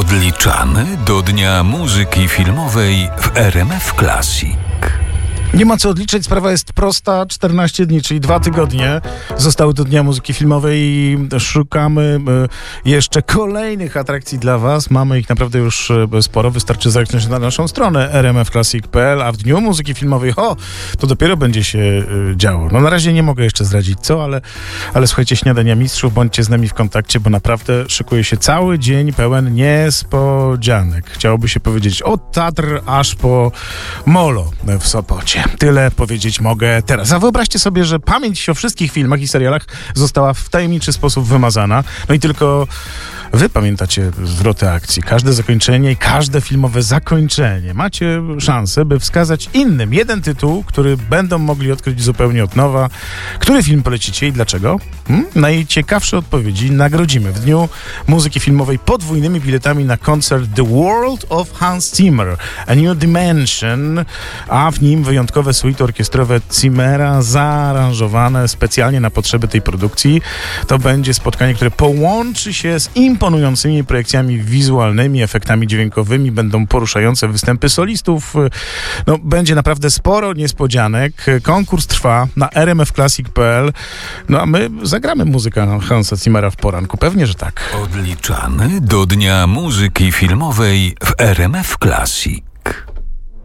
Odliczamy do Dnia Muzyki Filmowej w RMF Classic. Nie ma co odliczyć, sprawa jest prosta. 14 dni, czyli 2 tygodnie zostały do Dnia Muzyki Filmowej i szukamy jeszcze kolejnych atrakcji dla Was. Mamy ich naprawdę już sporo. Wystarczy zerknąć na naszą stronę rmfclassic.pl, a w Dniu Muzyki Filmowej to dopiero będzie się działo. No na razie nie mogę jeszcze zdradzić co, ale słuchajcie, Śniadania Mistrzów, bądźcie z nami w kontakcie, bo naprawdę szykuje się cały dzień pełen niespodzianek. Chciałoby się powiedzieć od Tatr aż po Molo w Sopocie. Tyle powiedzieć mogę teraz. A wyobraźcie sobie, że pamięć o wszystkich filmach i serialach została w tajemniczy sposób wymazana. No i tylko wy pamiętacie zwroty akcji. Każde zakończenie i każde filmowe zakończenie. Macie szansę, by wskazać innym jeden tytuł, który będą mogli odkryć zupełnie od nowa. Który film polecicie i dlaczego? Najciekawsze odpowiedzi nagrodzimy w Dniu Muzyki Filmowej podwójnymi biletami na koncert The World of Hans Zimmer, A New Dimension, a w nim wyjątkowe suite orkiestrowe Zimmera zaaranżowane specjalnie na potrzeby tej produkcji. To będzie spotkanie, które połączy się z imponującymi projekcjami wizualnymi, efektami dźwiękowymi, będą poruszające występy solistów. No, będzie naprawdę sporo niespodzianek. Konkurs trwa na rmfclassic.pl. No a my zagramy muzykę Hansa Zimmera w poranku. Pewnie, że tak. Odliczamy do Dnia Muzyki Filmowej w RMF Classic.